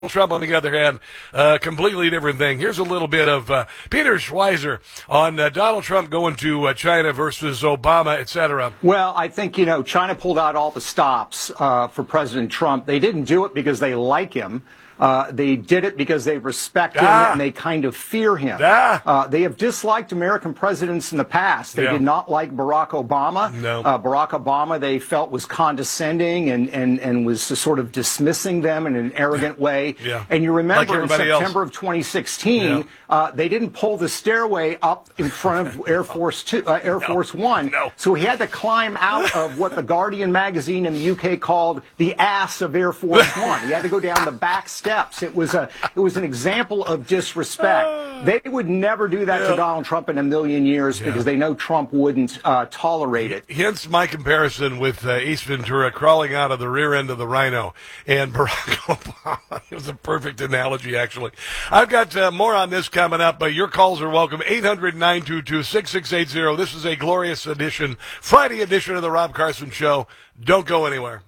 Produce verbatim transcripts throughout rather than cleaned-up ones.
Trump, on the other hand, a uh, completely different thing. Here's a little bit of uh, Peter Schweizer on uh, Donald Trump going to uh, China versus Obama, et cetera. Well, I think, you know, China pulled out all the stops uh, for President Trump. They didn't do it because they like him. Uh, they did it because they respect him ah. and they kind of fear him. Ah. Uh, they have disliked American presidents in the past. They yeah. did not like Barack Obama. No. Uh, Barack Obama they felt was condescending and, and, and was sort of dismissing them in an arrogant way. Yeah. And you remember like in September else. of twenty sixteen, yeah. uh, they didn't pull the stairway up in front of Air Force Two, uh, Air no. Force One. No. So he had to climb out of what the Guardian magazine in the U K called the ass of Air Force One. He had to go down the back steps. It was a It was an example of disrespect. They would never do that yeah. to Donald Trump in a million years yeah. because they know Trump wouldn't uh, tolerate it. Hence my comparison with uh, Ace Ventura crawling out of the rear end of the rhino and Barack Obama. It was a perfect analogy, actually. I've got uh, more on this coming up, but your calls are welcome. eight hundred, nine two two, six six eight zero. This is a glorious edition, Friday edition of the Rob Carson Show. Don't go anywhere.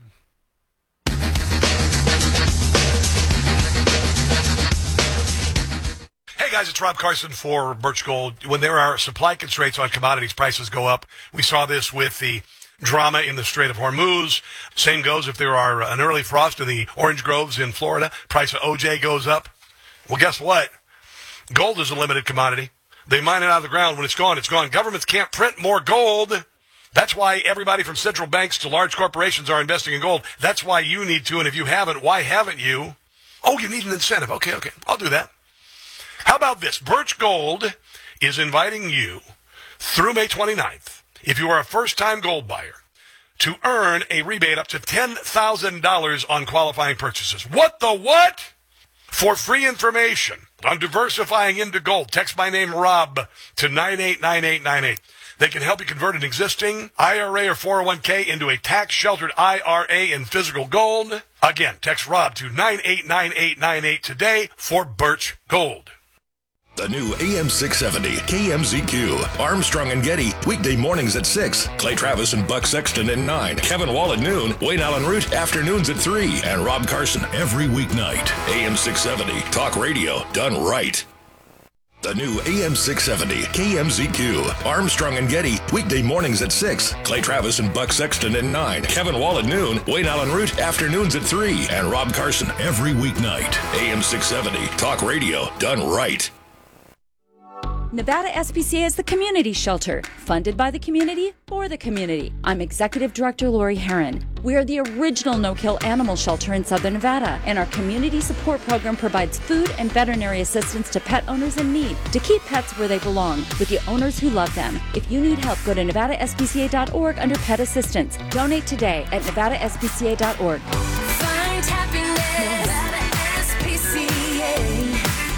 Hey guys, it's Rob Carson for Birch Gold. When there are supply constraints on commodities, prices go up. We saw this with the drama in the Strait of Hormuz. Same goes if there are an early frost in the orange groves in Florida. Price of O J goes up. Well, guess what? Gold is a limited commodity. They mine it out of the ground. When it's gone, it's gone. Governments can't print more gold. That's why everybody from central banks to large corporations are investing in gold. That's why you need to, and if you haven't, why haven't you? Oh, you need an incentive. Okay, okay, I'll do that. How about this? Birch Gold is inviting you through May twenty-ninth, if you are a first-time gold buyer, to earn a rebate up to ten thousand dollars on qualifying purchases. What the what? For free information on diversifying into gold, text my name, Rob, to nine eight nine eight nine eight. They can help you convert an existing I R A or four oh one k into a tax-sheltered I R A in physical gold. Again, text Rob to nine eight nine eight nine eight today for Birch Gold. The new A M six seventy K M Z Q. Armstrong and Getty, weekday mornings at six. Clay Travis and Buck Sexton at nine. Kevin Wall at noon. Wayne Allen Root, afternoons at three. And Rob Carson every weeknight. A M six seventy, talk radio done right. The new A M six seventy K M Z Q. Armstrong and Getty, weekday mornings at six. Clay Travis and Buck Sexton at nine. Kevin Wall at noon. Wayne Allen Root, afternoons at three. And Rob Carson every weeknight. A M six seventy, talk radio done right. Nevada S P C A is the community shelter, funded by the community for the community. I'm Executive Director Lori Herron. We are the original no-kill animal shelter in Southern Nevada, and our community support program provides food and veterinary assistance to pet owners in need to keep pets where they belong, with the owners who love them. If you need help, go to nevada s p c a dot org under Pet Assistance. Donate today at nevada s p c a dot org. Find happiness, Nevada S P C A.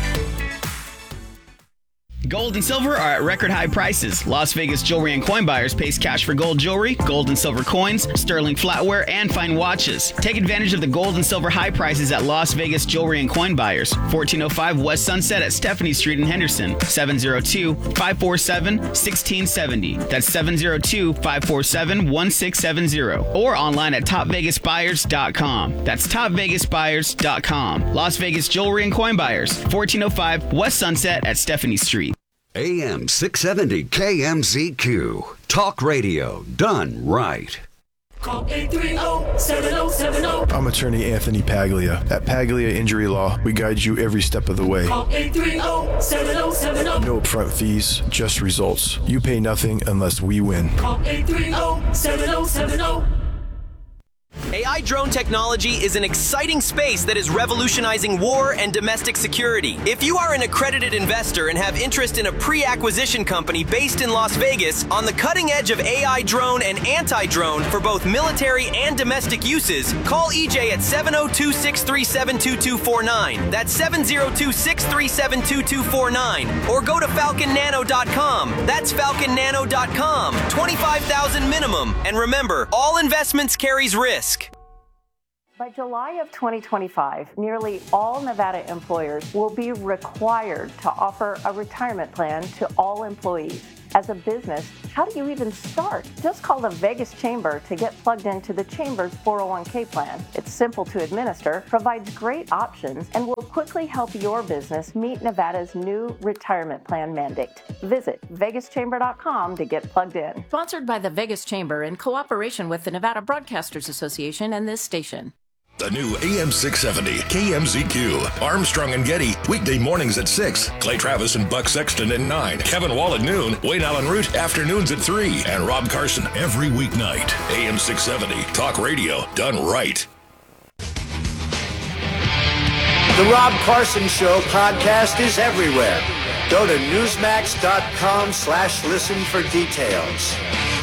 Gold and silver are at record high prices. Las Vegas Jewelry and Coin Buyers pays cash for gold jewelry, gold and silver coins, sterling flatware, and fine watches. Take advantage of the gold and silver high prices at Las Vegas Jewelry and Coin Buyers, fourteen oh five West Sunset at Stephanie Street in Henderson, seven oh two, five four seven, one six seven oh. That's seven oh two, five four seven, one six seven oh. Or online at top vegas buyers dot com. That's top vegas buyers dot com. Las Vegas Jewelry and Coin Buyers, fourteen oh five West Sunset at Stephanie Street. A M six seventy K M Z Q. Talk radio done right. Call eight three zero, seven zero seven zero. I'm attorney Anthony Paglia. At Paglia Injury Law, we guide you every step of the way. Call eight three zero, seven zero seven zero. No upfront fees, just results. You pay nothing unless we win. Call eight three zero, seven zero seven zero. A I drone technology is an exciting space that is revolutionizing war and domestic security. If you are an accredited investor and have interest in a pre-acquisition company based in Las Vegas on the cutting edge of A I drone and anti-drone for both military and domestic uses, call E J at seven oh two, six three seven, two two four nine. That's seven oh two, six three seven, two two four nine. Or go to falcon nano dot com. That's falcon nano dot com. twenty-five thousand minimum. And remember, all investments carries risk. By July of twenty twenty-five, nearly all Nevada employers will be required to offer a retirement plan to all employees. As a business, how do you even start? Just call the Vegas Chamber to get plugged into the Chamber's four oh one k plan. It's simple to administer, provides great options, and will quickly help your business meet Nevada's new retirement plan mandate. Visit vegas chamber dot com to get plugged in. Sponsored by the Vegas Chamber in cooperation with the Nevada Broadcasters Association and this station. The new A M six seventy K M Z Q. Armstrong and Getty, weekday mornings at six. Clay Travis and Buck Sexton at nine. Kevin Wall at noon. Wayne Allen Root, afternoons at three. And Rob Carson every weeknight. A M six seventy, talk radio done right. The Rob Carson Show podcast is everywhere. Go to newsmax.com slash listen for details.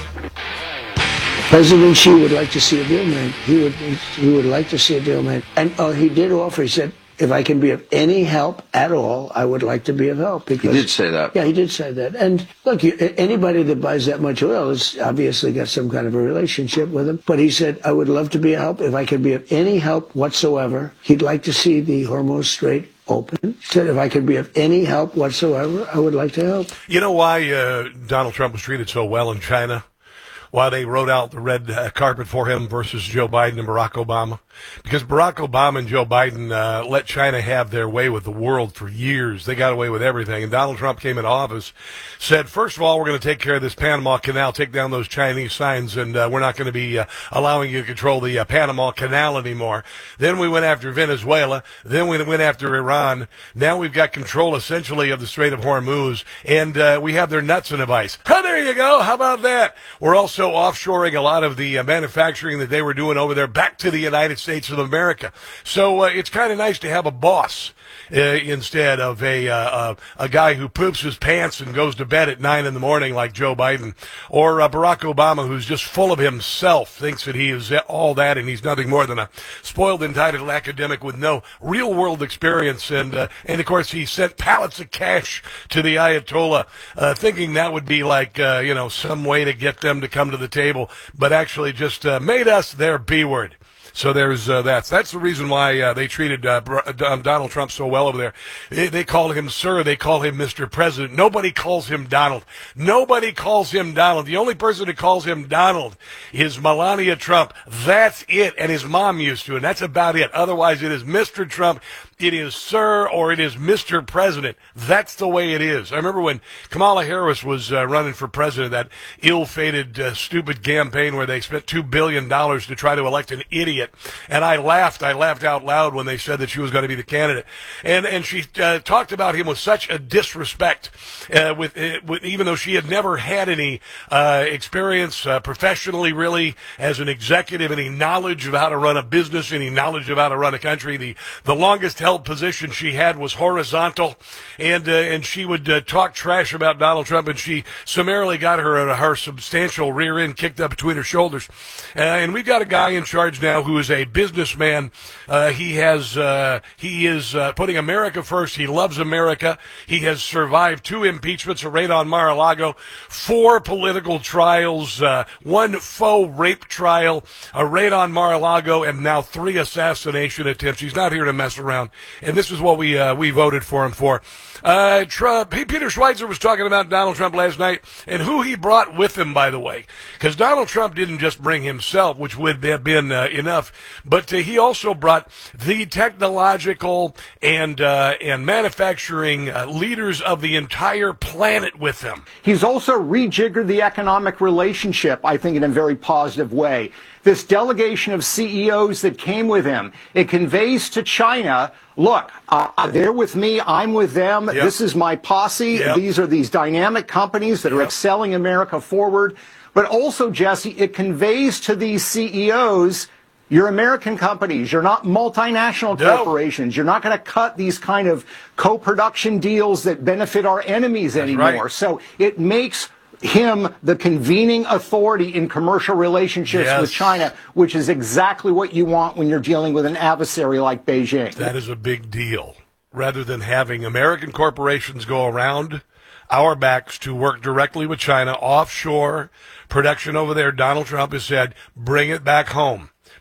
President Xi would like to see a deal made. He would he would like to see a deal made. And uh, he did offer, he said, if I can be of any help at all, I would like to be of help. Because, he did say that. Yeah, he did say that. And look, you, anybody that buys that much oil has obviously got some kind of a relationship with him. But he said, I would love to be a help. If I can be of any help whatsoever, he'd like to see the Hormuz Strait open. He said, if I could be of any help whatsoever, I would like to help. You know why uh, Donald Trump was treated so well in China? Why they wrote out the red uh, carpet for him versus Joe Biden and Barack Obama? Because Barack Obama and Joe Biden uh, let China have their way with the world for years. They got away with everything. And Donald Trump came into office, said, first of all, we're going to take care of this Panama Canal, take down those Chinese signs, and uh, we're not going to be uh, allowing you to control the uh, Panama Canal anymore. Then we went after Venezuela. Then we went after Iran. Now we've got control, essentially, of the Strait of Hormuz, and uh, we have their nuts in a vice. Oh, there you go. How about that? We're also offshoring a lot of the uh, manufacturing that they were doing over there back to the United States of America. So uh, it's kind of nice to have a boss uh, instead of a uh, a guy who poops his pants and goes to bed at nine in the morning like Joe Biden, or uh, Barack Obama, who's just full of himself, thinks that he is all that and he's nothing more than a spoiled, entitled academic with no real-world experience. And uh, and of course he sent pallets of cash to the Ayatollah, uh, thinking that would be like uh, you know some way to get them to come to the table, but actually just uh, made us their B-word. So there's uh, that. That's the reason why uh, they treated uh, Donald Trump so well over there. They, they call him sir. They call him Mister President. Nobody calls him Donald. Nobody calls him Donald. The only person who calls him Donald is Melania Trump. That's it. And his mom used to. And that's about it. Otherwise, it is Mister Trump. It is sir, or it is Mister President. That's the way it is. I remember when Kamala Harris was uh, running for president, that ill-fated, uh, stupid campaign where they spent two billion dollars to try to elect an idiot. And I laughed. I laughed out loud when they said that she was going to be the candidate. And and she uh, talked about him with such a disrespect, uh, with, uh, with even though she had never had any uh, experience uh, professionally, really, as an executive, any knowledge of how to run a business, any knowledge of how to run a country. The, the longest held position she had was horizontal, and uh, and she would uh, talk trash about Donald Trump, and she summarily got her uh, her substantial rear end kicked up between her shoulders. Uh, and we've got a guy in charge now who is a businessman. Uh, he has uh, he is uh, putting America first. He loves America. He has survived two impeachments, a raid on Mar-a-Lago, four political trials, uh, one faux rape trial, a raid on Mar-a-Lago, and now three assassination attempts. He's not here to mess around. And this is what we uh, we voted for him for. Uh, Trump, Peter Schweitzer was talking about Donald Trump last night and who he brought with him, by the way. Because Donald Trump didn't just bring himself, which would have been uh, enough, but uh, he also brought the technological and uh, and manufacturing uh, leaders of the entire planet with him. He's also rejiggered the economic relationship, I think, in a very positive way. This delegation of C E Os that came with him, it conveys to China, look, uh, they're with me, I'm with them, yep. This is my posse, yep. These are these dynamic companies that yep. are excelling America forward. But also, Jesse, it conveys to these C E Os, you're American companies, you're not multinational no. corporations, you're not going to cut these kind of co-production deals that benefit our enemies That's anymore. Right. So it makes him the convening authority in commercial relationships yes. with China, which is exactly what you want when you're dealing with an adversary like Beijing. That is a big deal. Rather than having American corporations go around our backs to work directly with China, offshore production over there, Donald Trump has said, bring it back home.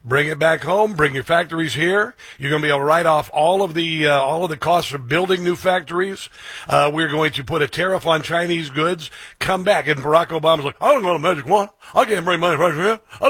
Bring it back home. Bring your factories here. You're going to be able to write off all of the uh, all of the costs of building new factories. Uh, we're going to put a tariff on Chinese goods. Come back. And Barack Obama's like, I don't know the magic wand. I can't bring money right here. I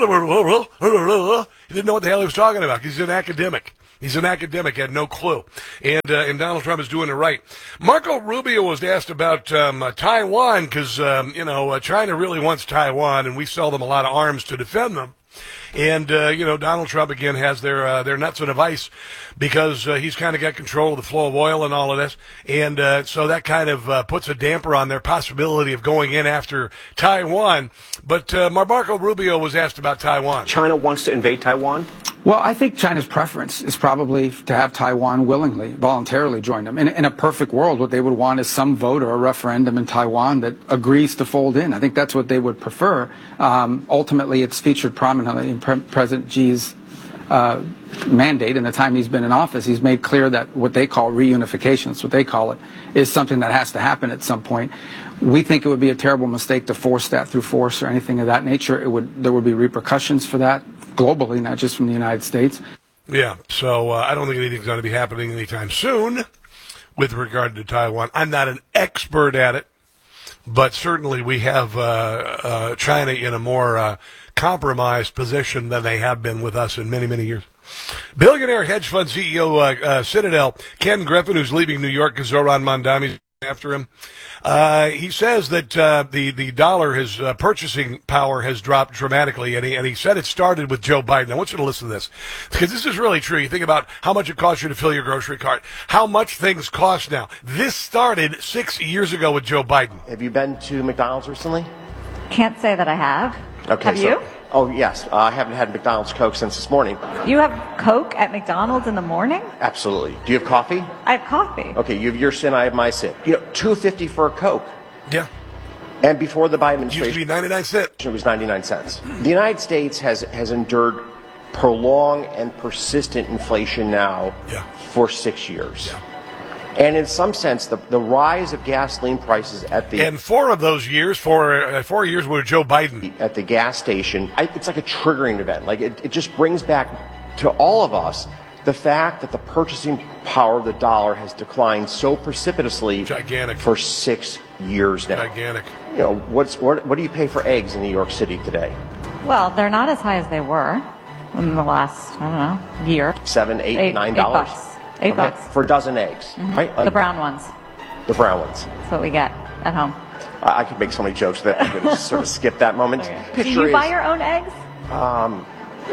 don't He didn't know what the hell he was talking about. He's an academic. He's an academic, had no clue. And uh, and Donald Trump is doing it right. Marco Rubio was asked about um, uh, Taiwan because, um, you know, uh, China really wants Taiwan, and we sell them a lot of arms to defend them. And, uh, you know, Donald Trump, again, has their uh, their nuts in a vice because uh, he's kind of got control of the flow of oil and all of this. And uh, so that kind of uh, puts a damper on their possibility of going in after Taiwan. But uh, Marco Rubio was asked about Taiwan. China wants to invade Taiwan? Well, I think China's preference is probably to have Taiwan willingly, voluntarily join them. In, in a perfect world, what they would want is some vote or a referendum in Taiwan that agrees to fold in. I think that's what they would prefer. Um, ultimately, it's featured prominently in Pre- President Xi's uh, mandate. In the time he's been in office, he's made clear that what they call reunification, that's what they call it, is something that has to happen at some point. We think it would be a terrible mistake to force that through force or anything of that nature. It would, there would be repercussions for that globally, not just from the United States. Yeah, so uh, I don't think anything's going to be happening anytime soon with regard to Taiwan. I'm not an expert at it, but certainly we have uh, uh, China in a more uh, compromised position than they have been with us in many, many years. Billionaire hedge fund C E O uh, uh, Citadel, Ken Griffin, who's leaving New York because Zoran Mondami's after him. Uh, he says that uh, the the dollar, his uh, purchasing power has dropped dramatically, and he and he said it started with Joe Biden. I want you to listen to this because this is really true. You think about how much it costs you to fill your grocery cart, how much things cost now. This started six years ago with Joe Biden. Have you been to McDonald's recently? Can't say that I have. Okay, have so, you? Oh, yes. Uh, I haven't had McDonald's Coke since this morning. You have Coke at McDonald's in the morning? Absolutely. Do you have coffee? I have coffee. Okay, you have your sin, I have my sin. You know, two fifty for a Coke. Yeah. And before the Biden administration, used to be ninety-nine cents. It was ninety-nine cents. The United States has has endured prolonged and persistent inflation now yeah. for six years. Yeah. And in some sense, the, the rise of gasoline prices at the... And four of those years, four, uh, four years were Joe Biden. At the gas station, I, it's like a triggering event. Like it, it just brings back to all of us the fact that the purchasing power of the dollar has declined so precipitously Gigantic. for six years now. Gigantic. You know, what's, what, what do you pay for eggs in New York City today? Well, they're not as high as they were in the last, I don't know, year. Seven, eight, eight nine eight dollars? Bucks. Eight okay. bucks. For a dozen eggs, Mm-hmm. right? The brown ones. The brown ones. That's what we get at home. I, I could make so many jokes that I'm going to sort of skip that moment. Okay. Picture Do you is, buy your own eggs? Um,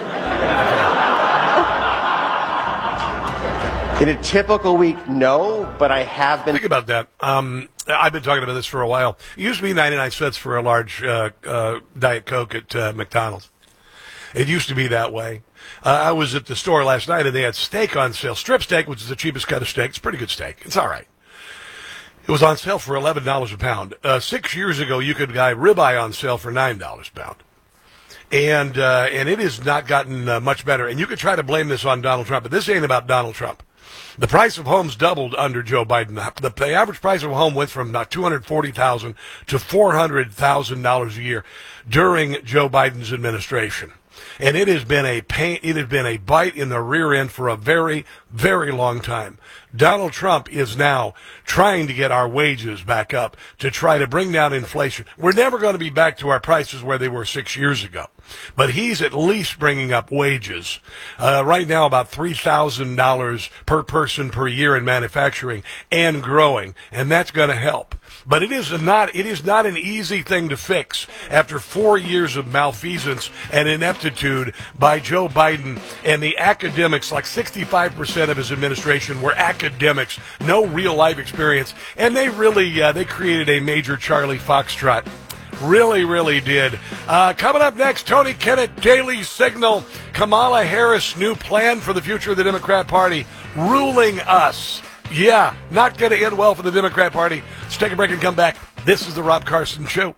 in a typical week, no, but I have been. Think about that. Um, I've been talking about this for a while. It used to be ninety-nine cents for a large uh, uh, Diet Coke at uh, McDonald's. It used to be that way. Uh, I was at the store last night, and they had steak on sale. Strip steak, which is the cheapest cut of steak. It's pretty good steak. It's all right. It was on sale for eleven dollars a pound. Uh, six years ago, you could buy ribeye on sale for nine dollars a pound. And, uh, and it has not gotten uh, much better. And you could try to blame this on Donald Trump, but this ain't about Donald Trump. The price of homes doubled under Joe Biden. The, the average price of a home went from two hundred forty thousand dollars to four hundred thousand dollars a year during Joe Biden's administration. And it has been a pain, it has been a bite in the rear end for a very, very long time. Donald Trump is now trying to get our wages back up to try to bring down inflation. We're never going to be back to our prices where they were six years ago. But he's at least bringing up wages. Uh, right now, about three thousand dollars per person per year in manufacturing and growing. And that's going to help. But it is not, it is not an easy thing to fix after four years of malfeasance and ineptitude by Joe Biden and the academics. Like sixty-five percent of his administration were academics, no real life experience. And they really, uh, they created a major Charlie Foxtrot. Really, really did. Uh, coming up next, Tony Kennett, Daily Signal, Kamala Harris' new plan for the future of the Democrat Party, ruling us. Yeah, not going to end well for the Democrat Party. Let's take a break and come back. This is the Rob Carson Show.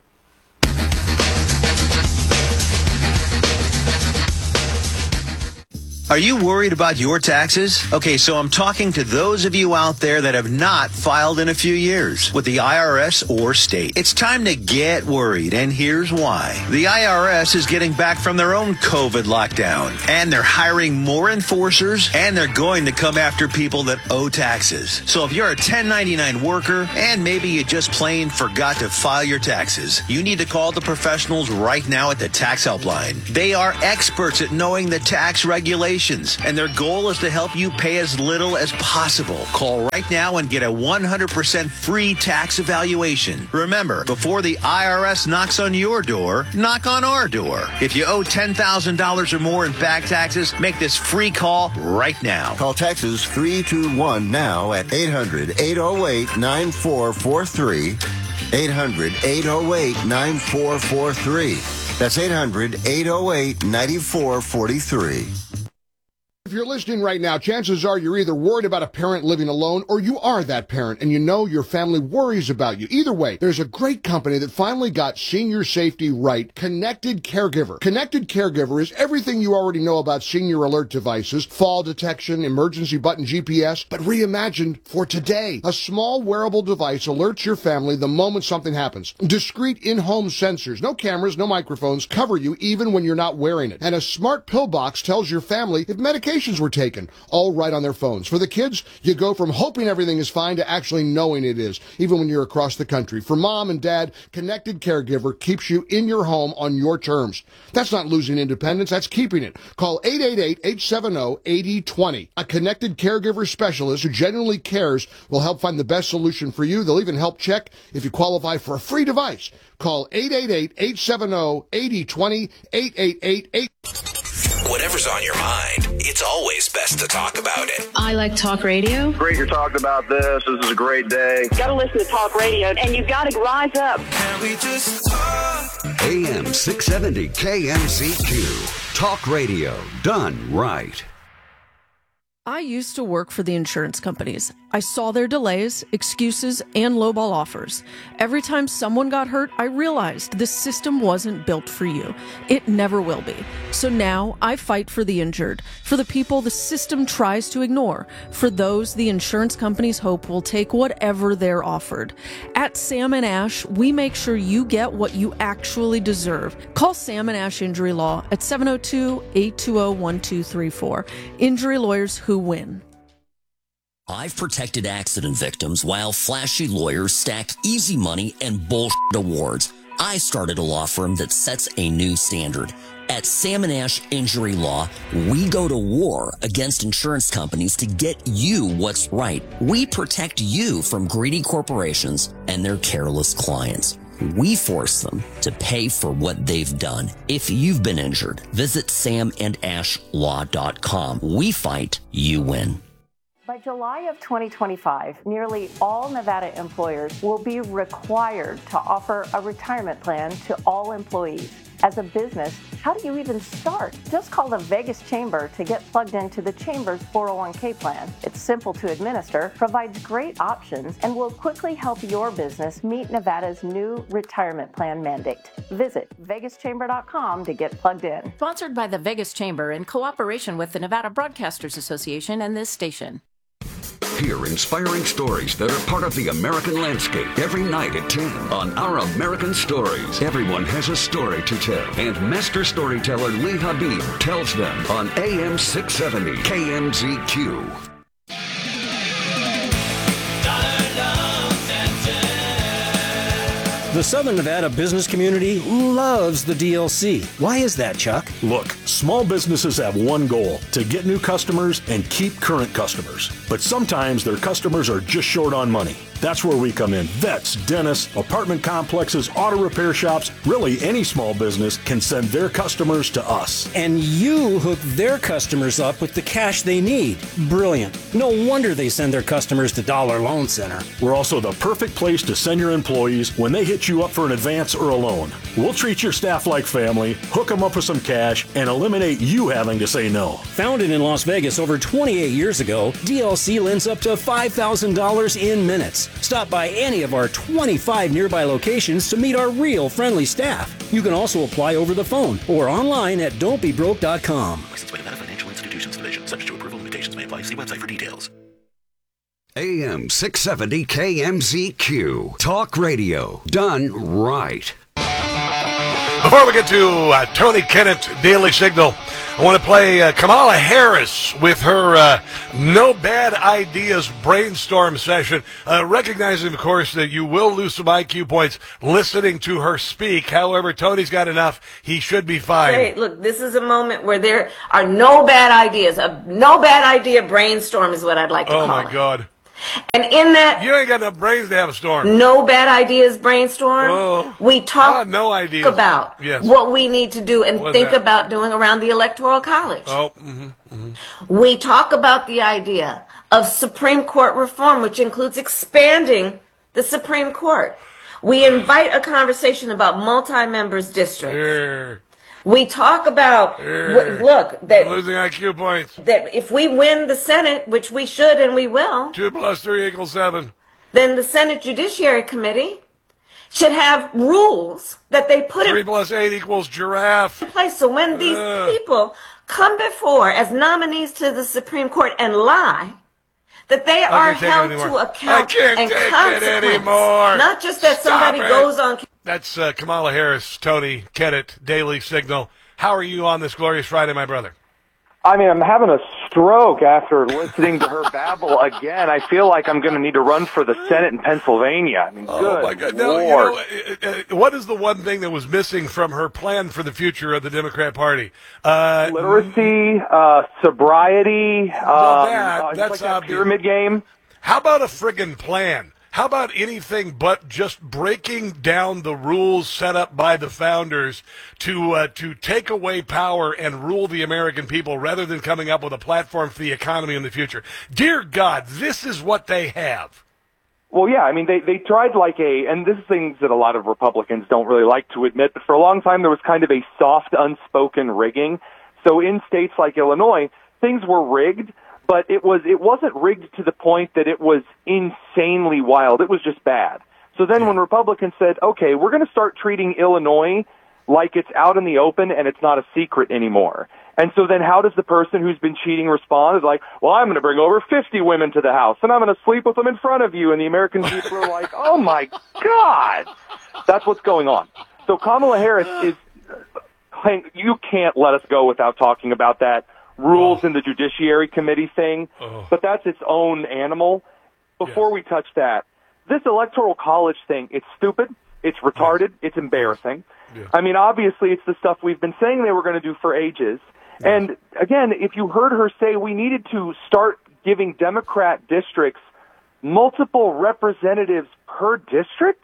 Are you worried about your taxes? Okay, so I'm talking to those of you out there that have not filed in a few years with the I R S or state. It's time to get worried, and here's why. The I R S is getting back from their own COVID lockdown, and they're hiring more enforcers, and they're going to come after people that owe taxes. So if you're a ten ninety-nine worker, and maybe you just plain forgot to file your taxes, you need to call the professionals right now at the Tax Helpline. They are experts at knowing the tax regulations, and their goal is to help you pay as little as possible. Call right now and get a one hundred percent free tax evaluation. Remember, before the I R S knocks on your door, knock on our door. If you owe ten thousand dollars or more in back taxes, make this free call right now. Call Texas three two one now at eight hundred, eight oh eight, nine four four three. eight hundred, eight oh eight, nine four four three. That's eight hundred, eight oh eight, nine four four three. If you're listening right now, chances are you're either worried about a parent living alone or you are that parent and you know your family worries about you. Either way, there's a great company that finally got senior safety right, Connected Caregiver. Connected Caregiver is everything you already know about senior alert devices, fall detection, emergency button G P S, but reimagined for today. A small wearable device alerts your family the moment something happens. Discreet in-home sensors, no cameras, no microphones, cover you even when you're not wearing it. And a smart pill box tells your family if medication were taken, all right on their phones. For the kids, you go from hoping everything is fine to actually knowing it is, even when you're across the country. For mom and dad, Connected Caregiver keeps you in your home on your terms. That's not losing independence, that's keeping it. Call eight eight eight, eight seven zero, eight zero two zero. A Connected Caregiver specialist who genuinely cares will help find the best solution for you. They'll even help check if you qualify for a free device. Call eight eight eight, eight seven zero, eight zero two zero, eight eight eight, eight. Whatever's on your mind, it's always best to talk about it. I like talk radio. Great you're talking about this. This is a great day. Got to listen to talk radio, and you got to rise up. Can we just talk? A M six seventy K M Z Q. Talk radio done right. I used to work for the insurance companies. I saw their delays, excuses, and lowball offers. Every time someone got hurt, I realized this system wasn't built for you. It never will be. So now I fight for the injured, for the people the system tries to ignore, for those the insurance companies hope will take whatever they're offered. At Sam and Ash, we make sure you get what you actually deserve. Call Sam and Ash Injury Law at seven oh two, eight two oh, one two three four. Injury lawyers who win. I've protected accident victims while flashy lawyers stack easy money and bullshit awards. I started a law firm that sets a new standard. At Sam and Ash Injury Law, we go to war against insurance companies to get you what's right. We protect you from greedy corporations and their careless clients. We force them to pay for what they've done. If you've been injured, visit sam and ash law dot com. We fight, you win. By July of twenty twenty-five, nearly all Nevada employers will be required to offer a retirement plan to all employees. As a business, how do you even start? Just call the Vegas Chamber to get plugged into the Chamber's four oh one k plan. It's simple to administer, provides great options, and will quickly help your business meet Nevada's new retirement plan mandate. Visit vegas chamber dot com to get plugged in. Sponsored by the Vegas Chamber in cooperation with the Nevada Broadcasters Association and this station. Hear inspiring stories that are part of the American landscape every night at ten on Our American Stories. Everyone has a story to tell, and master storyteller Lee Habib tells them on A M six seventy K M Z Q. The Southern Nevada business community loves the D L C. Why is that, Chuck? Look, small businesses have one goal, to get new customers and keep current customers. But sometimes their customers are just short on money. That's where we come in. Vets, dentists, apartment complexes, auto repair shops, really any small business can send their customers to us. And you hook their customers up with the cash they need. Brilliant. No wonder they send their customers to Dollar Loan Center. We're also the perfect place to send your employees when they hit you up for an advance or a loan. We'll treat your staff like family, hook them up with some cash, and eliminate you having to say no. Founded in Las Vegas over twenty-eight years ago, D L C lends up to five thousand dollars in minutes. Stop by any of our twenty-five nearby locations to meet our real friendly staff. You can also apply over the phone or online at don't be broke dot com. Licensed by Nevada Financial Institutions. website for details. A M six seventy K M Z Q. Talk radio done right. Before we get to uh, Tony Kennett, Daily Signal, I want to play uh, Kamala Harris with her uh, No Bad Ideas brainstorm session, uh, recognizing, of course, that you will lose some I Q points listening to her speak. However, Tony's got enough. He should be fine. Hey, look, this is a moment where there are no bad ideas. A no bad idea brainstorm is what I'd like to oh, call it. my God. And in that, you ain't got enough brains to have a storm. No bad ideas brainstorm. Oh, we talk no ideas. about yes. what we need to do and What's think that? about doing around the Electoral College. Oh, mm-hmm, mm-hmm. We talk about the idea of Supreme Court reform, which includes expanding the Supreme Court. We invite a conversation about multi-members districts. Sure. We talk about, Sure. w- look, that losing I Q points. that if we win the Senate, which we should and we will, Two plus three equals seven. then the Senate Judiciary Committee should have rules that they put Three in plus eight equals giraffe. place. So when these Ugh. people come before as nominees to the Supreme Court and lie, that they I are can't take it held anymore. to account I can't and take it consequence. anymore. Not just that Stop somebody it. goes on. That's uh, Kamala Harris, Tony Kennett, Daily Signal. How are you on this glorious Friday, my brother? I mean, I'm having a stroke after listening to her babble again. I feel like I'm going to need to run for the Senate in Pennsylvania. I mean, Oh, good my God. Now, you Lord. know, uh, uh, what is the one thing that was missing from her plan for the future of the Democrat Party? Uh, Literacy, uh, sobriety, well, um, that, uh, that's like that obvious. pyramid game. How about a friggin' plan? How about anything but just breaking down the rules set up by the founders to uh, to take away power and rule the American people rather than coming up with a platform for the economy in the future? Dear God, this is what they have. Well, yeah, I mean, they, they tried like a, and this is things that a lot of Republicans don't really like to admit, but for a long time there was kind of a soft, unspoken rigging. So in states like Illinois, things were rigged, but it was it wasn't rigged to the point that it was insanely wild. It was just bad. So then when Republicans said, okay, we're going to start treating Illinois like it's out in the open and it's not a secret anymore. And so then how does the person who's been cheating respond? Is like, well, I'm going to bring over fifty women to the house and I'm going to sleep with them in front of you. And the American people are like, oh my God. That's what's going on. So Kamala Harris is, you can't let us go without talking about that rules in the Judiciary Committee thing, oh. but that's its own animal. Before yeah. we touch that, this Electoral College thing, it's stupid, it's retarded, it's embarrassing. Yeah. I mean, obviously, it's the stuff we've been saying they were going to do for ages. Yeah. And again, if you heard her say we needed to start giving Democrat districts multiple representatives per district,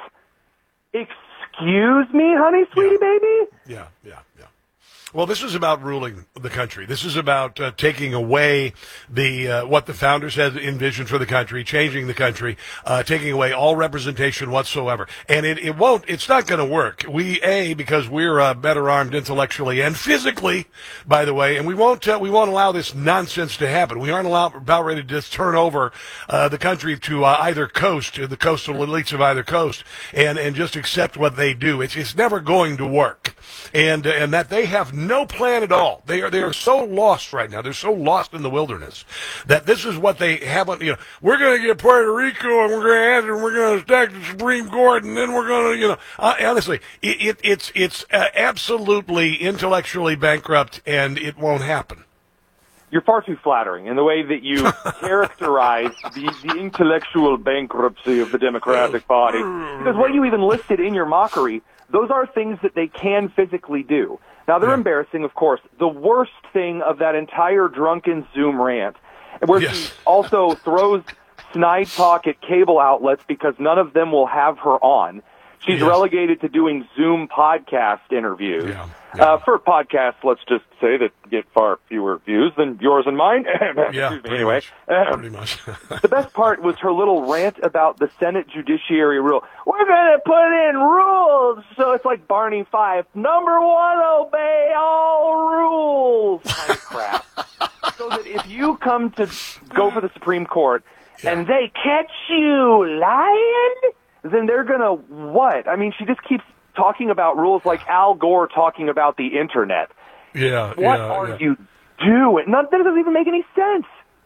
excuse me, honey, sweetie yeah. baby? Yeah, yeah, yeah. Well, this is about ruling the country. This is about uh, taking away the uh, what the founders had envisioned for the country, changing the country, uh, taking away all representation whatsoever. And it, it won't, it's not going to work. We, A, because we're uh, better armed intellectually and physically, by the way, and we won't uh, we won't allow this nonsense to happen. We aren't allowed, about ready to just turn over uh, the country to uh, either coast, to the coastal elites of either coast, and, and just accept what they do. It's, it's never going to work. And, uh, and that they have no plan at all. They are they are so lost right now. They're so lost in the wilderness that this is what they haven't. You know, we're going to get Puerto Rico and we're going to add it and we're going to stack the Supreme Court and then we're going to, you know, uh, honestly, it, it it's it's uh, absolutely intellectually bankrupt and it won't happen. You're far too flattering in the way that you characterize the, the intellectual bankruptcy of the Democratic Party. Because what you even listed in your mockery, those are things that they can physically do. Now, they're yeah. embarrassing, of course. The worst thing of that entire drunken Zoom rant, where yes. she also throws snide talk at cable outlets because none of them will have her on. She's yes. relegated to doing Zoom podcast interviews. Yeah. Yeah. Uh, for podcasts, let's just say that get far fewer views than yours and mine. yeah, Excuse me, anyway. Much. Pretty much. The best part was her little rant about the Senate Judiciary rule. We're going to put in rules. So it's like Barney Fife. Number one, obey all rules. Kind of crap. So that if you come to go for the Supreme Court yeah. and they catch you lying, then they're going to what? I mean, she just keeps talking about rules like Al Gore talking about the Internet. Yeah, What yeah, are yeah. you doing? None, that doesn't even make any sense.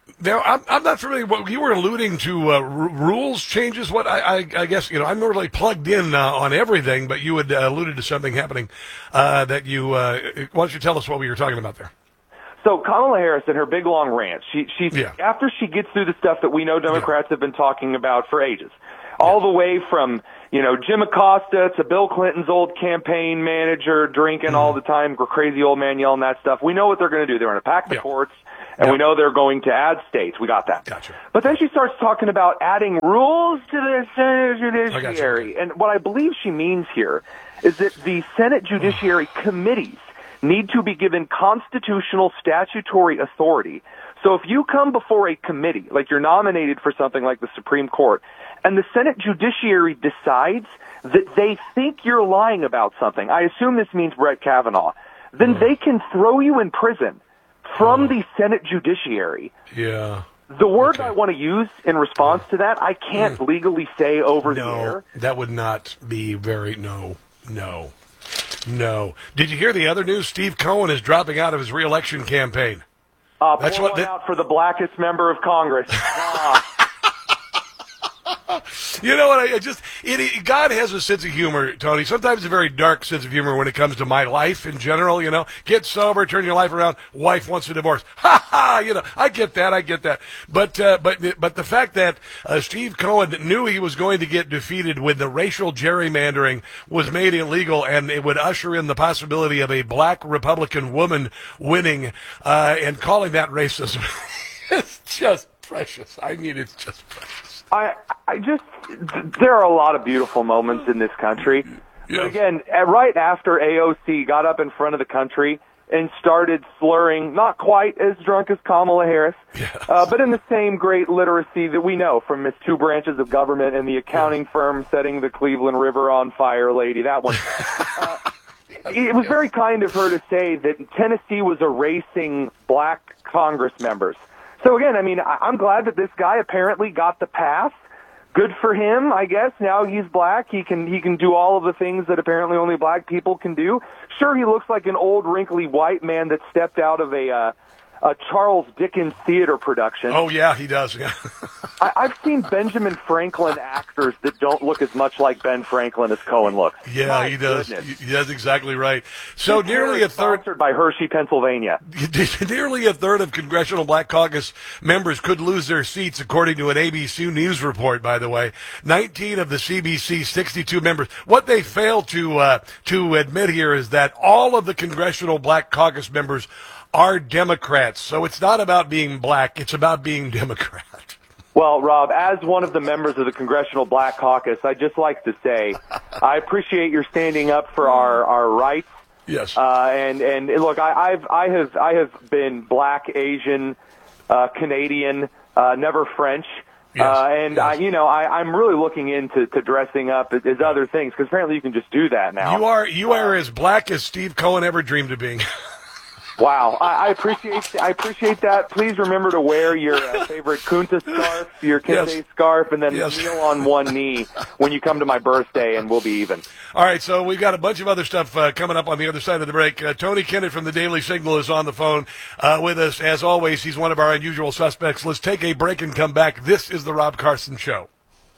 Now, I'm, I'm not familiar. What you were alluding to, uh, r- rules changes. What I, I, I guess you know, I'm not really plugged in uh, on everything, but you had uh, alluded to something happening uh, that you. Uh, why don't you tell us what we were talking about there? So Kamala Harris and her big long rant. She she Yeah. after she gets through the stuff that we know Democrats have been talking about for ages, all the way from you know Jim Acosta to Bill Clinton's old campaign manager drinking all the time, crazy old man yelling that stuff. We know what they're going to do. They're going to pack the courts. And we know they're going to add states. We got that. Gotcha. But then she starts talking about adding rules to the Senate Judiciary. I and what I believe she means here is that the Senate Judiciary committees need to be given constitutional statutory authority. So if you come before a committee, like you're nominated for something like the Supreme Court, and the Senate Judiciary decides that they think you're lying about something, I assume this means Brett Kavanaugh, then they can throw you in prison from the Senate Judiciary. Yeah. The word I want to use in response to that, I can't legally say over the No, air. that would not be very. No, no, no. Did you hear the other news? Steve Cohen is dropping out of his reelection campaign. Uh, That's pour what one the- out for the blackest member of Congress. Ah. You know what? I, I just it, it, God has a sense of humor, Tony. Sometimes a very dark sense of humor when it comes to my life in general. You know, get sober, turn your life around. Wife wants a divorce. Ha ha! You know, I get that. I get that. But uh, but but the fact that uh, Steve Cohen knew he was going to get defeated when the racial gerrymandering was made illegal, and it would usher in the possibility of a black Republican woman winning, uh, and calling that racism, it's just precious. I mean, it's just precious. I, I just, there are a lot of beautiful moments in this country. But again, uh, right after A O C got up in front of the country and started slurring, not quite as drunk as Kamala Harris, uh, but in the same great literacy that we know from Miss Two Branches of Government and the accounting firm setting the Cleveland River on fire lady, that one. uh, it was very kind of her to say that Tennessee was erasing black Congress members. So again, I mean, I'm glad that this guy apparently got the pass. Good for him, I guess. Now he's black. He can he can do all of the things that apparently only black people can do. Sure, he looks like an old, wrinkly white man that stepped out of a uh, a Charles Dickens theater production. Oh yeah, he does. Yeah. I, I've seen Benjamin Franklin actors that don't look as much like Ben Franklin as Cohen looks. Yeah, My he does. goodness. He, that's exactly right. So This nearly year a is third, sponsored by Hershey, Pennsylvania. nearly a third of Congressional Black Caucus members could lose their seats, according to an A B C News report. By the way, nineteen of the C B C sixty-two members. What they fail to uh, to admit here is that all of the Congressional Black Caucus members are Democrats. So it's not about being black; it's about being Democrat. Well, Rob, as one of the members of the Congressional Black Caucus, I'd just like to say I appreciate your standing up for our, our rights. Yes. Uh, and and look, I, I've I have I have been black, Asian, uh, Canadian, uh, never French. Yes. Uh, and yes. I, you know, I, I'm really looking into to dressing up as, as other things because apparently you can just do that now. You are you are as black as Steve Cohen ever dreamed of being. Wow, I, I appreciate I appreciate that. Please remember to wear your uh, favorite Kunta scarf, your Kente Yes. scarf, and then Yes. kneel on one knee when you come to my birthday, and we'll be even. All right, so we've got a bunch of other stuff uh, coming up on the other side of the break. Uh, Tony Kennett from the Daily Signal is on the phone uh, with us. As always, he's one of our unusual suspects. Let's take a break and come back. This is the Rob Carson Show.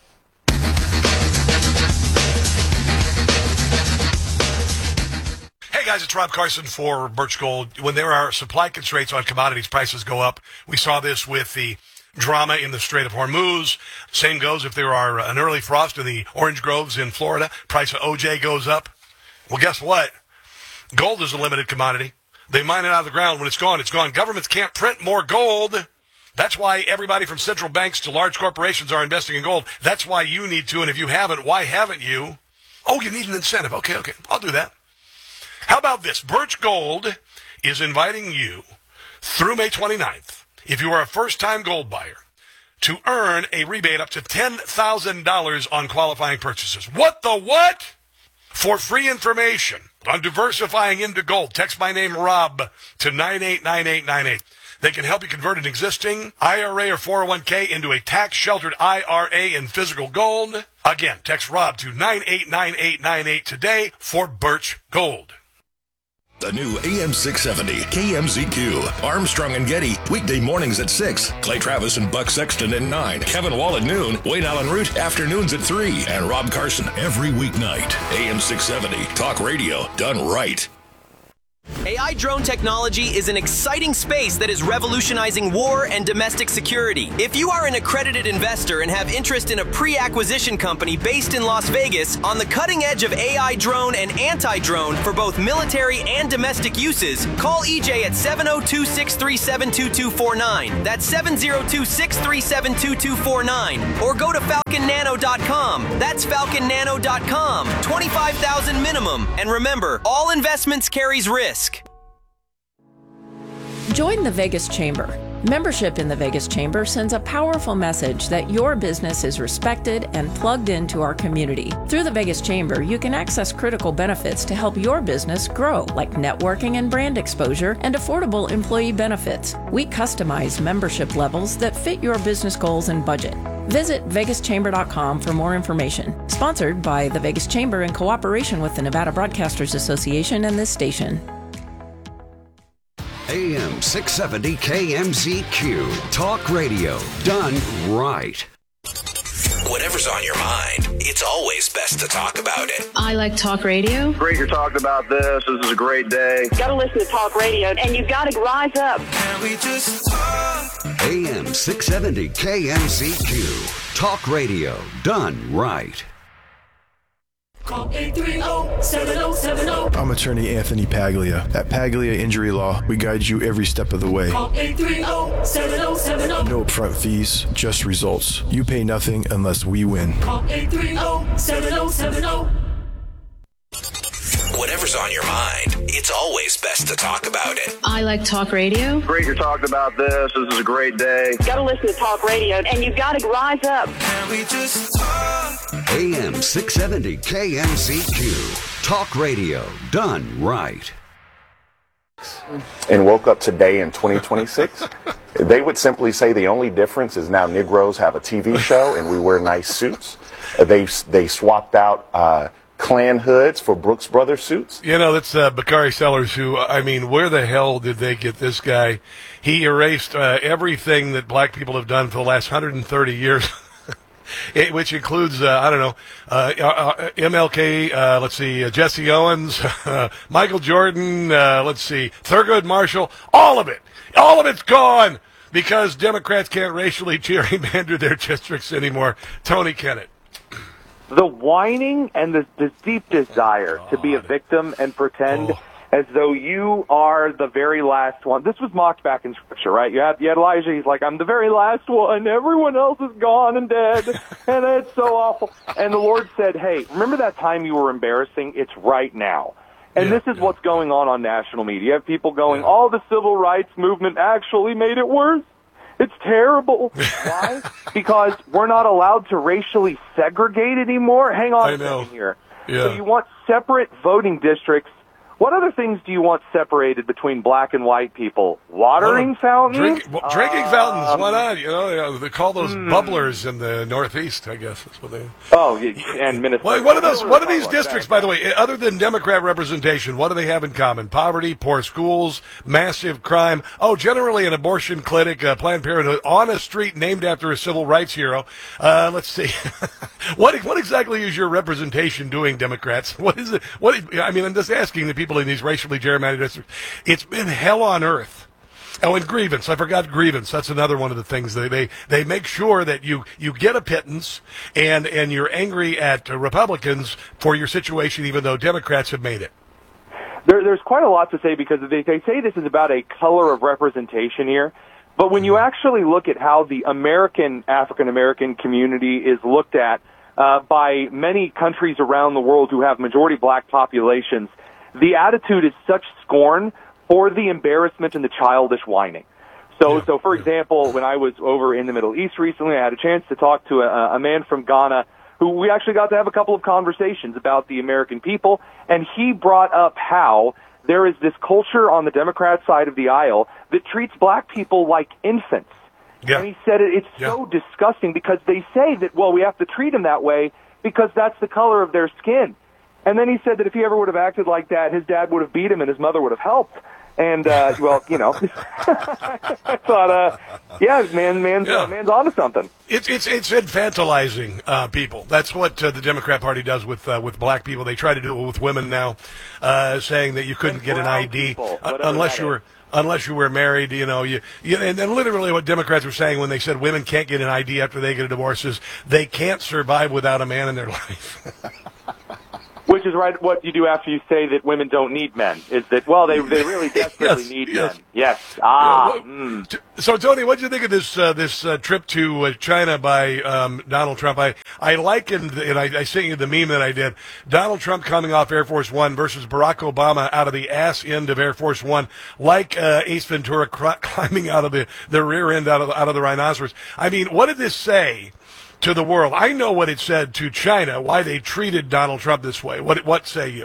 Hey guys, it's Rob Carson for Birch Gold. When there are supply constraints on commodities, prices go up. We saw this with the drama in the Strait of Hormuz. Same goes if there are an early frost in the orange groves in Florida. Price of O J goes up. Well, guess what? Gold is a limited commodity. They mine it out of the ground. When it's gone, it's gone. Governments can't print more gold. That's why everybody from central banks to large corporations are investing in gold. That's why you need to, and if you haven't, why haven't you? Oh, you need an incentive. Okay, okay, I'll do that. How about this? Birch Gold is inviting you through May twenty-ninth, if you are a first-time gold buyer, to earn a rebate up to ten thousand dollars on qualifying purchases. What the what? For free information on diversifying into gold, text my name, Rob, to nine eight nine eight nine eight. They can help you convert an existing I R A or four oh one k into a tax-sheltered I R A in physical gold. Again, text Rob to nine eight nine eight nine eight today for Birch Gold. The new A M six seventy K M Z Q. Armstrong and Getty, weekday mornings at six. Clay Travis and Buck Sexton at nine. Kevin Wall at noon. Wayne Allen Root, afternoons at three. And Rob Carson every weeknight. A M six seventy, talk radio done right. A I drone technology is an exciting space that is revolutionizing war and domestic security. If you are an accredited investor and have interest in a pre-acquisition company based in Las Vegas on the cutting edge of A I drone and anti-drone for both military and domestic uses, call E J at seven oh two, six three seven, two two four nine. That's seven oh two, six three seven, two two four nine. Or go to falcon nano dot com. That's falcon nano dot com. twenty-five thousand dollars minimum. And remember, all investments carries risk. Join the Vegas Chamber. Membership in the Vegas Chamber sends a powerful message that your business is respected and plugged into our community. Through the Vegas Chamber, you can access critical benefits to help your business grow, like networking and brand exposure and affordable employee benefits. We customize membership levels that fit your business goals and budget. Visit vegas chamber dot com for more information. Sponsored by the Vegas Chamber in cooperation with the Nevada Broadcasters Association and this station. A M six seventy K M Z Q. Talk radio done right. Whatever's on your mind, it's always best to talk about it. I like talk radio. Great you're talking about this. This is a great day. Got to listen to talk radio, and you've got to rise up. Can we just talk? A M six seventy K M Z Q. Talk radio done right. Call eight three zero, seven zero seven zero. I'm attorney Anthony Paglia. At Paglia Injury Law, we guide you every step of the way. Call eight three zero, seven zero seven zero. No upfront fees, just results. You pay nothing unless we win. Call eight three zero, seven zero seven zero. Whatever's on your mind, it's always best to talk about it. I like talk radio. Great you're talking about this. This is a great day. Got to listen to talk radio, and you've got to rise up. Can we just talk? A M six seventy K M Z Q. Talk radio done right. And woke up today in twenty twenty-six, they would simply say the only difference is now Negroes have a T V show and we wear nice suits. Uh, they they swapped out uh, Klan hoods for Brooks Brothers suits. You know, that's uh, Bakari Sellers, who, I mean, where the hell did they get this guy? He erased uh, everything that black people have done for the last one hundred thirty years. It, which includes, uh, I don't know, uh, uh, M L K, uh, let's see, uh, Jesse Owens, uh, Michael Jordan, uh, let's see, Thurgood Marshall, all of it. All of it's gone because Democrats can't racially gerrymander their districts anymore. Tony Kennett. The whining and the, the deep desire oh, to be a victim and pretend oh. as though you are the very last one. This was mocked back in Scripture, right? You had, you had Elijah. He's like, I'm the very last one. Everyone else is gone and dead, and it's so awful. And the Lord said, hey, remember that time you were embarrassing? It's right now. And yeah, this is yeah. what's going on on national media. You have people going, yeah. oh, the civil rights movement actually made it worse. It's terrible. Why? Because we're not allowed to racially segregate anymore. Hang on I a know. second here. Yeah. So you want separate voting districts. What other things do you want separated between black and white people? Watering fountains? Drink, well, drinking um, fountains. Why not? You know, you know, they call those hmm. bubblers in the Northeast, I guess. That's what they. Oh, and Minnesota. Well, what are those? What are these districts, by the way? Other than Democrat representation, what do they have in common? Poverty, poor schools, massive crime. Oh, generally an abortion clinic, uh, Planned Parenthood on a street named after a civil rights hero. Uh, let's see. what what exactly is your representation doing, Democrats? What is it? What is, I mean, I'm just asking the people in these racially gerrymandered districts. It's been hell on earth. Oh, and grievance. I forgot grievance. That's another one of the things. They they, they make sure that you, you get a pittance and, and you're angry at uh, Republicans for your situation, even though Democrats have made it. There, there's quite a lot to say because they, they say this is about a color of representation here. But when you actually look at how the American African-American community is looked at uh, by many countries around the world who have majority black populations, the attitude is such scorn for the embarrassment and the childish whining. So, yeah, so for yeah. example, when I was over in the Middle East recently, I had a chance to talk to a, a man from Ghana who we actually got to have a couple of conversations about the American people, and he brought up how there is this culture on the Democrat side of the aisle that treats black people like infants. Yeah. And he said it, it's yeah. so disgusting because they say that, well, we have to treat them that way because that's the color of their skin. And then he said that if he ever would have acted like that, his dad would have beat him and his mother would have helped. And, uh, well, you know, I thought, uh, yeah, man, man's, Yeah. Uh, man's onto something. It's it's it's infantilizing uh, people. That's what uh, the Democrat Party does with uh, with black people. They try to do it with women now, uh, saying that you couldn't And get an brown I D people, uh, whatever unless that you is. were unless you were married. You know, you, you and, and literally what Democrats were saying when they said women can't get an I D after they get a divorce is they can't survive without a man in their life. Which is right what you do after you say that women don't need men, is that, well, they they really desperately Yes, need yes. men. Yes. Ah. Yeah, mm. T- So, Tony, what do you think of this uh, this uh, trip to uh, China by um, Donald Trump? I, I likened, and I, I sent you the meme that I did, Donald Trump coming off Air Force One versus Barack Obama out of the ass end of Air Force One, like uh, Ace Ventura cr- climbing out of the, the rear end out of, the- out of the rhinoceros. I mean, what did this say to the world? I know what it said to China, why they treated Donald Trump this way. What what say you?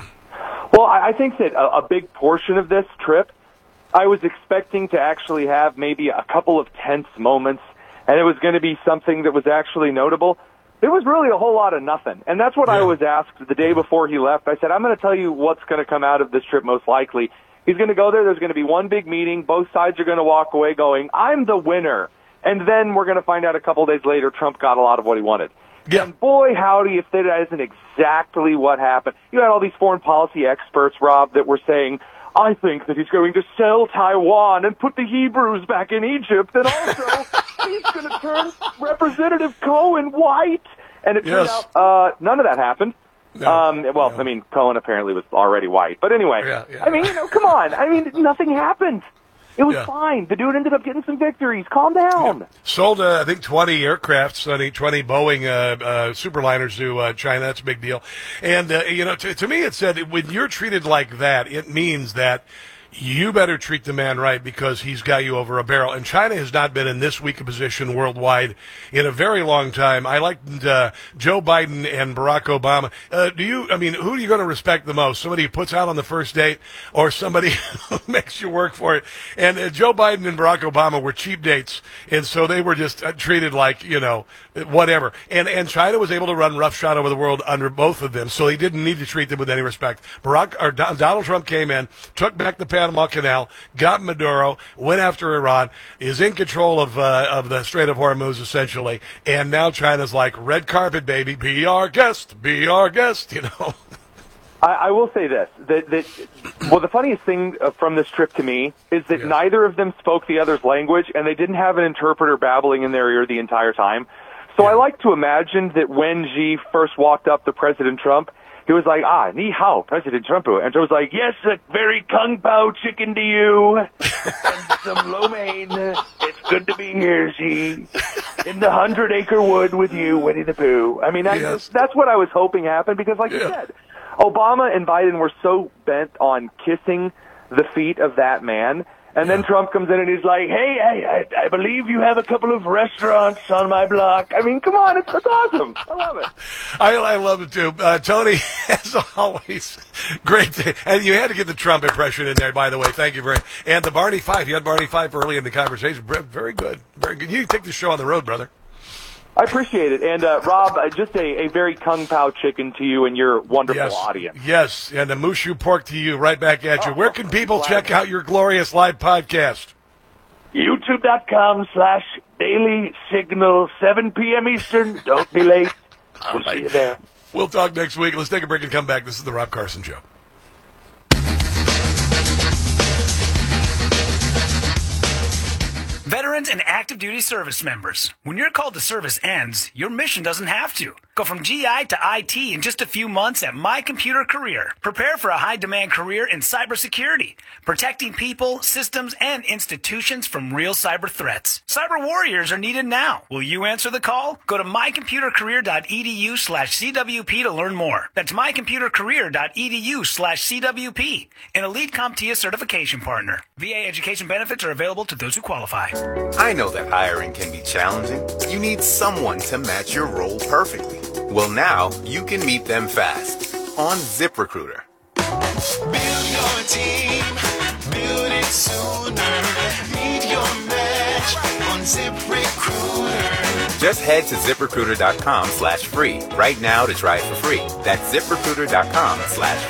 Well, I I think that a, a big portion of this trip, I was expecting to actually have maybe a couple of tense moments, and it was going to be something that was actually notable. It was really a whole lot of nothing. And that's what I was asked the day before he left. I said, I'm going to tell you what's going to come out of this trip most likely. He's going to go there. There's going to be one big meeting. Both sides are going to walk away going, I'm the winner. And then we're going to find out a couple days later Trump got a lot of what he wanted. Yeah. And boy, howdy, if that isn't exactly what happened. You had all these foreign policy experts, Rob, that were saying, I think that he's going to sell Taiwan and put the Hebrews back in Egypt, and also he's going to turn Representative Cohen white. And it turned Yes. out uh, none of that happened. No, um, well, I mean, Cohen apparently was already white. But anyway, Yeah, yeah. I mean, you know, come on. I mean, nothing happened. It was Yeah. fine. The dude ended up getting some victories. Calm down. Sold, uh, I think, twenty aircrafts, uh, twenty Boeing uh, uh, superliners to uh, China. That's a big deal. And, uh, you know, to, to me it said when you're treated like that, it means that you better treat the man right because he's got you over a barrel. And China has not been in this weak a position worldwide in a very long time. I liked uh, Joe Biden and Barack Obama. Uh, do you, I mean, who are you going to respect the most? Somebody who puts out on the first date or somebody who makes you work for it? And uh, Joe Biden and Barack Obama were cheap dates. And so they were just uh, treated like, you know, whatever. And and China was able to run roughshod over the world under both of them. So they didn't need to treat them with any respect. Barack or Do- Donald Trump came in, took back the Panama Canal, got Maduro, went after Iran, is in control of uh, of the Strait of Hormuz essentially, and now China's like red carpet, baby, be our guest, be our guest, you know. I, I will say this, that, that, well, the funniest thing uh, from this trip to me is that Yeah. neither of them spoke the other's language, and they didn't have an interpreter babbling in their ear the entire time. So I like to imagine that when Xi first walked up to President Trump, he was like, ah, ni hao, President Trump. And Trump was like, yes, a very kung pao chicken to you, and some lo mein. It's good to be here, Xi, in the hundred acre wood with you, Winnie the Pooh. I mean, I, Yes. that's what I was hoping happened, because like you Yeah. said, Obama and Biden were so bent on kissing the feet of that man. And then Trump comes in and he's like, hey, I, I, I believe you have a couple of restaurants on my block. I mean, come on, it's, it's awesome. I love it. I, I love it too. Uh, Tony, as always, great. To, and you had to get the Trump impression in there, by the way. Thank you very much. And the Barney Fife. You had Barney Fife early in the conversation. Very good. Very good. You take the show on the road, brother. I appreciate it. And, uh, Rob, uh, just a, a very kung pao chicken to you and your wonderful Yes. audience. Yes. And the Mushu pork to you right back at you. Where can people check out your glorious live podcast? YouTube.com slash Daily Signal, seven p.m. Eastern. Don't be late. We'll see you there. We'll talk next week. Let's take a break and come back. This is the Rob Carson Show. Veterans and active duty service members, when your call to service ends, your mission doesn't have to. Go from G I to I T in just a few months at My Computer Career. Prepare for a high-demand career in cybersecurity, protecting people, systems, and institutions from real cyber threats. Cyber warriors are needed now. Will you answer the call? Go to mycomputercareer.edu slash CWP to learn more. That's mycomputercareer.edu slash CWP, an Elite CompTIA certification partner. V A education benefits are available to those who qualify. I know that hiring can be challenging. You need someone to match your role perfectly. Well, now you can meet them fast on ZipRecruiter. Build your team, build it sooner. Meet your match on ZipRecruiter. Just head to ZipRecruiter.com slash free right now to try it for free. That's ZipRecruiter.com slash